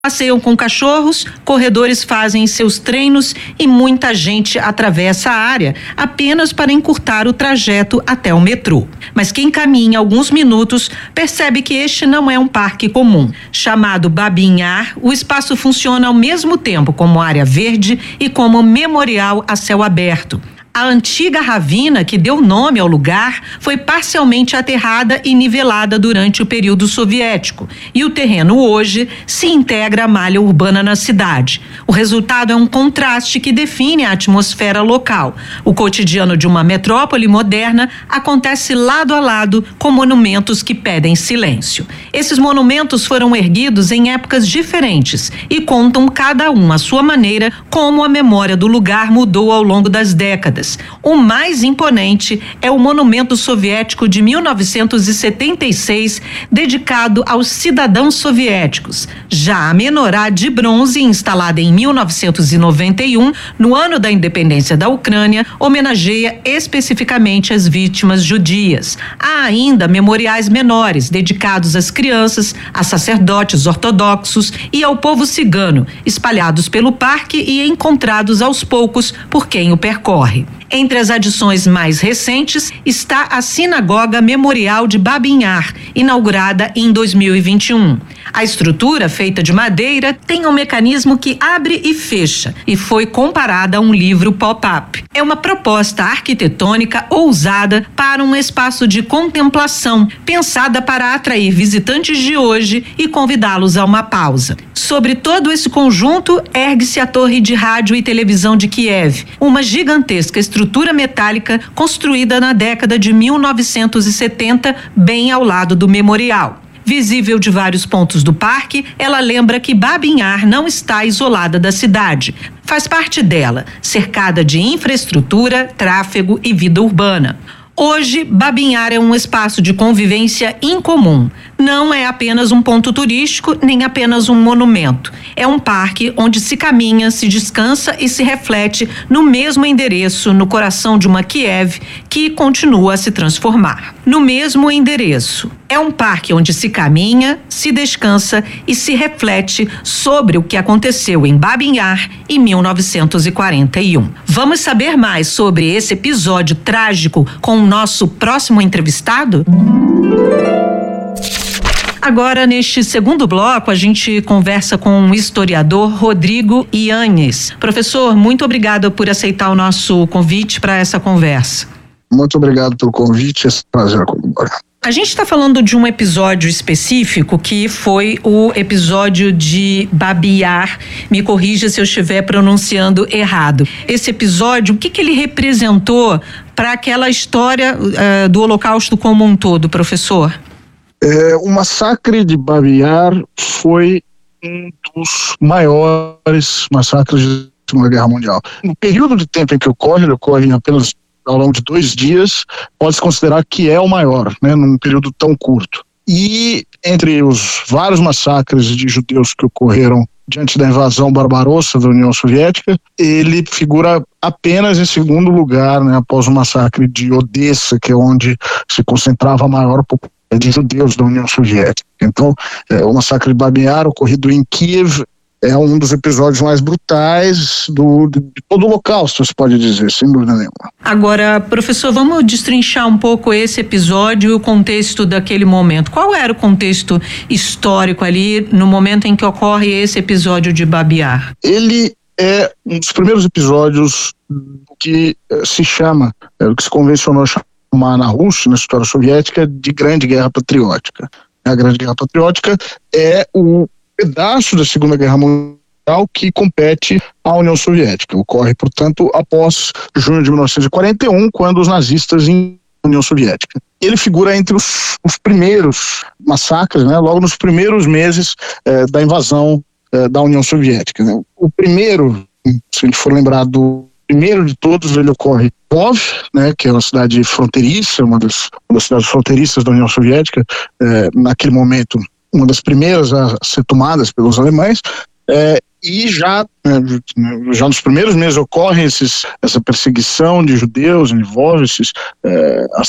Passeiam com cachorros, corredores fazem seus treinos e muita gente atravessa a área apenas para encurtar o trajeto até o metrô. Mas quem caminha alguns minutos percebe que este não é um parque comum. Chamado Babinhar, o espaço funciona ao mesmo tempo como área verde e como memorial a céu aberto. A antiga ravina que deu nome ao lugar foi parcialmente aterrada e nivelada durante o período soviético, e o terreno hoje se integra à malha urbana na cidade. O resultado é um contraste que define a atmosfera local. O cotidiano de uma metrópole moderna acontece lado a lado com monumentos que pedem silêncio. Esses monumentos foram erguidos em épocas diferentes e contam cada um à sua maneira como a memória do lugar mudou ao longo das décadas. O mais imponente é o monumento soviético de 1976, dedicado aos cidadãos soviéticos. Já a menorá de bronze, instalada em 1991, no ano da independência da Ucrânia, homenageia especificamente as vítimas judias. Há ainda memoriais menores, dedicados às crianças, a sacerdotes ortodoxos e ao povo cigano, espalhados pelo parque e encontrados aos poucos por quem o percorre. Entre as adições mais recentes está a Sinagoga Memorial de Babinhar, inaugurada em 2021. A estrutura, feita de madeira, tem um mecanismo que abre e fecha e foi comparada a um livro pop-up. É uma proposta arquitetônica ousada para um espaço de contemplação, pensada para atrair visitantes de hoje e convidá-los a uma pausa. Sobre todo esse conjunto, ergue-se a Torre de Rádio e Televisão de Kiev, uma gigantesca estrutura metálica construída na década de 1970, bem ao lado do memorial. Visível de vários pontos do parque, ela lembra que Babinhar não está isolada da cidade. Faz parte dela, cercada de infraestrutura, tráfego e vida urbana. Hoje, Babinhar é um espaço de convivência incomum. Não é apenas um ponto turístico, nem apenas um monumento. É um parque onde se caminha, se descansa e se reflete no mesmo endereço, no coração de uma Kiev que continua a se transformar. No mesmo endereço. É um parque onde se caminha, se descansa e se reflete sobre o que aconteceu em Babinhar em 1941. Vamos saber mais sobre esse episódio trágico com o nosso próximo entrevistado? Agora, neste segundo bloco, a gente conversa com o historiador Rodrigo Yanez. Professor, muito obrigada por aceitar o nosso convite para essa conversa. Muito obrigado pelo convite, é um prazer colaborar. A gente está falando de um episódio específico que foi o episódio de Babinhar. Me corrija se eu estiver pronunciando errado. Esse episódio, o que ele representou para aquela história do Holocausto como um todo, professor? O massacre de Babinhar foi um dos maiores massacres da Segunda Guerra Mundial. No período de tempo em que ele ocorre apenas ao longo de 2 dias, pode-se considerar que é o maior, num período tão curto. E entre os vários massacres de judeus que ocorreram diante da invasão barbarossa da União Soviética, ele figura apenas em segundo lugar, após o massacre de Odessa, que é onde se concentrava a maior população de judeus da União Soviética. Então, o massacre de Babinhar, ocorrido em Kiev, é um dos episódios mais brutais de todo o Holocausto, se pode dizer, sem dúvida nenhuma. Agora, professor, vamos destrinchar um pouco esse episódio e o contexto daquele momento. Qual era o contexto histórico ali no momento em que ocorre esse episódio de Babinhar? Ele é um dos primeiros episódios que se chama, o que se convencionou chamar na Rússia, na história soviética, de Grande Guerra Patriótica. A Grande Guerra Patriótica é o pedaço da Segunda Guerra Mundial que compete à União Soviética. Ocorre, portanto, após junho de 1941, quando os nazistas invadem a União Soviética. Ele figura entre os primeiros massacres, logo nos primeiros meses da invasão da União Soviética. O primeiro, se a gente for lembrar do primeiro de todos, ele ocorre em Lvov, que é uma cidade fronteiriça, uma das cidades fronteiriças da União Soviética, naquele momento uma das primeiras a ser tomadas pelos alemães, e já nos primeiros meses ocorre essa perseguição de judeus em Lvov, as